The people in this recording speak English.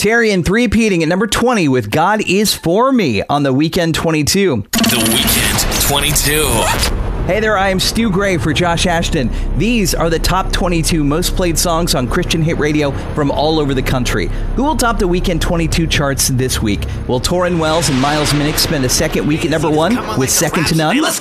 Terry and three-peating at number 20 with God Is For Me on the Weekend 22. The Weekend 22. Hey there, I am Stu Gray for Josh Ashton. These are the top 22 most played songs on Christian hit radio from all over the country. Who will top the Weekend 22 charts this week? Will Torrin Wells and Miles Minnick spend a second week at number 1 with Second to None?